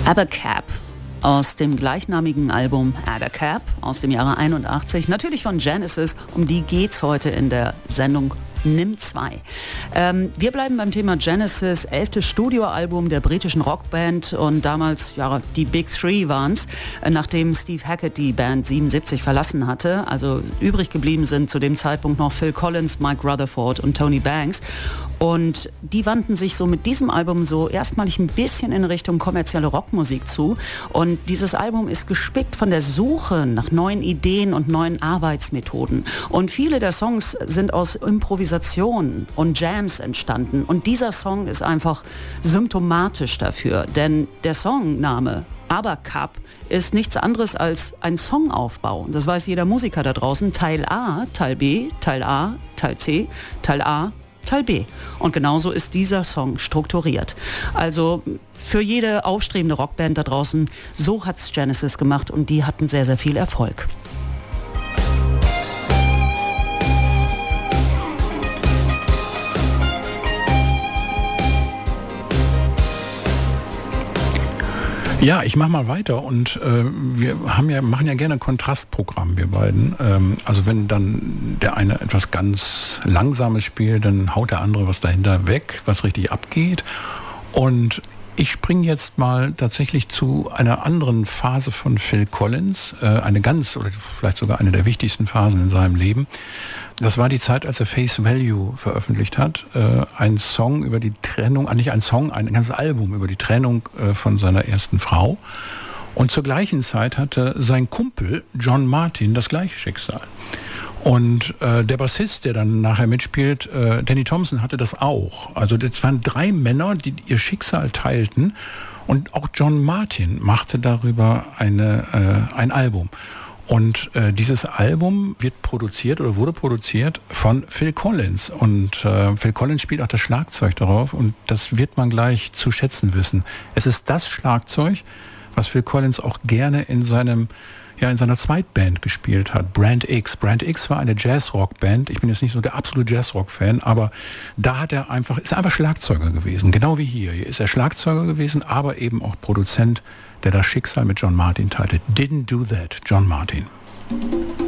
Abercap aus dem gleichnamigen Album Abercap aus dem Jahre 81, natürlich von Genesis, um die geht's heute in der Sendung Nimm 2. Wir bleiben beim Thema Genesis, 11. Studioalbum der britischen Rockband und damals, ja, die Big Three waren's, nachdem Steve Hackett die Band 77 verlassen hatte. Also übrig geblieben sind zu dem Zeitpunkt noch Phil Collins, Mike Rutherford und Tony Banks. Und die wandten sich so mit diesem Album so erstmalig ein bisschen in Richtung kommerzielle Rockmusik zu. Und dieses Album ist gespickt von der Suche nach neuen Ideen und neuen Arbeitsmethoden. Und viele der Songs sind aus Improvisationen und Jams entstanden. Und dieser Song ist einfach symptomatisch dafür. Denn der Songname Abercap ist nichts anderes als ein Songaufbau. Das weiß jeder Musiker da draußen. Teil A, Teil B, Teil A, Teil C, Teil A, Teil B. Und genauso ist dieser Song strukturiert. Also für jede aufstrebende Rockband da draußen, so hat's Genesis gemacht und die hatten sehr, sehr viel Erfolg. Ja, ich mache mal weiter und wir machen ja gerne ein Kontrastprogramm, wir beiden. Also wenn dann der eine etwas ganz Langsames spielt, dann haut der andere was dahinter weg, was richtig abgeht. Und ich springe jetzt mal tatsächlich zu einer anderen Phase von Phil Collins, eine ganz oder vielleicht sogar eine der wichtigsten Phasen in seinem Leben. Das war die Zeit, als er Face Value veröffentlicht hat. Ein Song über die Trennung, nicht ein Song, ein ganzes Album über die Trennung von seiner ersten Frau. Und zur gleichen Zeit hatte sein Kumpel John Martyn das gleiche Schicksal. Und der Bassist, der dann nachher mitspielt, Danny Thompson, hatte das auch. Also das waren 3 Männer, die ihr Schicksal teilten. Und auch John Martyn machte darüber ein Album. Und dieses Album wurde produziert von Phil Collins. Und Phil Collins spielt auch das Schlagzeug darauf. Und das wird man gleich zu schätzen wissen. Es ist das Schlagzeug, was Phil Collins auch gerne in seiner Zweitband gespielt hat, Brand X. Brand X war eine Jazz-Rock-Band. Ich bin jetzt nicht so der absolute Jazz-Rock-Fan, aber da ist er einfach Schlagzeuger gewesen. Genau wie hier. Hier ist er Schlagzeuger gewesen, aber eben auch Produzent, der das Schicksal mit John Martyn teilte. Didn't Do That, John Martyn.